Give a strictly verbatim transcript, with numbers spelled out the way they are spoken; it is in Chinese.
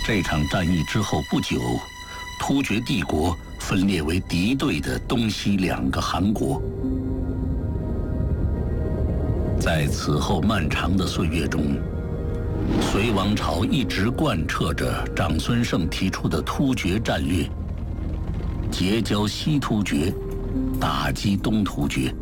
这场战役之后不久，突厥帝国分裂为敌对的东西两个汗国。在此后漫长的岁月中，隋王朝一直贯彻着长孙晟提出的突厥战略，结交西突厥，打击东突厥。